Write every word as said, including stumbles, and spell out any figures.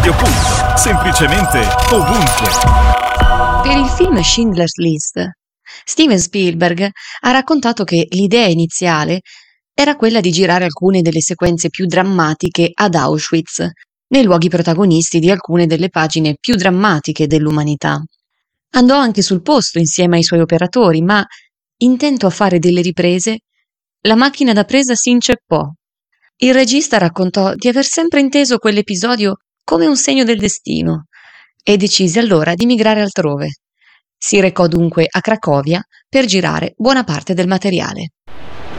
Radio Punto, semplicemente ovunque. Per il film Schindler's List, Steven Spielberg ha raccontato che l'idea iniziale era quella di girare alcune delle sequenze più drammatiche ad Auschwitz, nei luoghi protagonisti di alcune delle pagine più drammatiche dell'umanità. Andò anche sul posto insieme ai suoi operatori, ma, intento a fare delle riprese, la macchina da presa si inceppò. Il regista raccontò di aver sempre inteso quell'episodio come un segno del destino e decise allora di migrare altrove. Si recò dunque a Cracovia per girare buona parte del materiale.